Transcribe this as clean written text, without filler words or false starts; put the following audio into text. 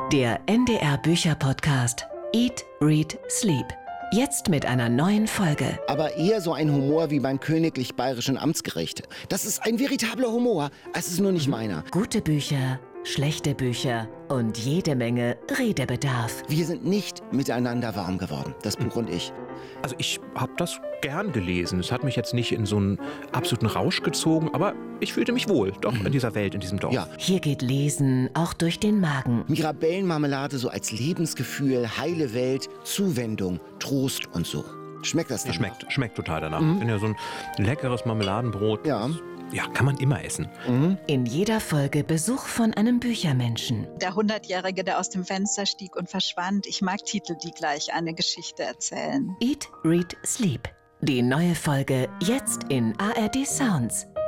Der NDR Bücher-Podcast Eat, Read, Sleep. Jetzt mit einer neuen Folge. Aber eher so ein Humor wie beim königlich bayerischen Amtsgericht. Das ist ein veritabler Humor, es ist nur nicht meiner. Gute Bücher, schlechte Bücher und jede Menge Redebedarf. Wir sind nicht miteinander warm geworden, das Buch und ich. Also ich habe das gern gelesen. Es hat mich jetzt nicht in so einen absoluten Rausch gezogen, aber ich fühlte mich wohl, doch, in dieser Welt, in diesem Dorf. Ja. Hier geht Lesen auch durch den Magen. Mirabellenmarmelade so als Lebensgefühl, heile Welt, Zuwendung, Trost und so. Schmeckt das dann? Schmeckt total danach. Ich finde ja so ein leckeres Marmeladenbrot. Ja. Ja, kann man immer essen. In jeder Folge Besuch von einem Büchermenschen. Der 100-Jährige, der aus dem Fenster stieg und verschwand. Ich mag Titel, die gleich eine Geschichte erzählen. Eat, Read, Sleep. Die neue Folge jetzt in ARD Sounds.